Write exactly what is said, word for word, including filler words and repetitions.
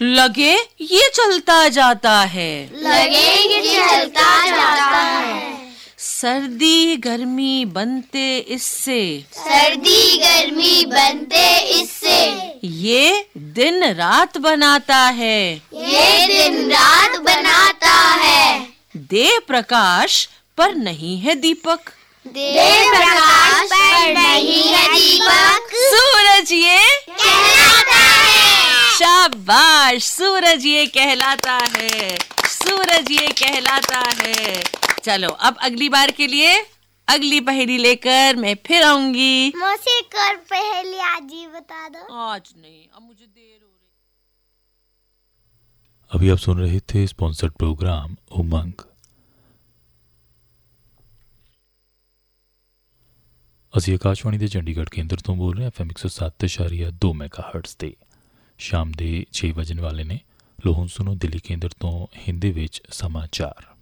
लगे ये चलता जाता है, लगे ये चलता जाता है। सर्दी गर्मी बनते इससे, सर्दी गर्मी बनते इससे। ये दिन रात बनाता है, ये दिन रात बनाता है। दे प्रकाश पर नहीं है दीपक, दे प्रकाश पर नहीं है दीपक। सूरज ये कहलाता है। शाबाश, सूरज ये कहलाता है, सूरज ये कहलाता है। चलो अब अगली बार के लिए अगली पहेली लेकर मैं फिर आऊंगी। मौसी कर पहेली आज ही बता दो। आज नहीं, अब मुझे देर हो रही। अभी आप सुन रहे थे स्पॉन्सर्ड प्रोग्राम उमंग। ਅਸੀਂ ਆਕਾਸ਼ਵਾਣੀ ਦੇ ਚੰਡੀਗੜ੍ਹ ਕੇਂਦਰ ਤੋਂ ਬੋਲ ਰਹੇ ਹਾਂ। ਐਫ ਐਮ ਇੱਕ ਸੌ ਸੱਤ ਇਸ਼ਾਰੀਆ ਦੋ ਮੈਗਾਹਰਟਜ਼ ਤੇ ਸ਼ਾਮ ਦੇ ਛੇ ਵਜਣ ਵਾਲੇ ਨੇ। ਲੋ ਹੁਣ ਸੁਣੋ ਦਿੱਲੀ ਕੇਂਦਰ ਤੋਂ ਹਿੰਦੀ ਵਿੱਚ ਸਮਾਚਾਰ।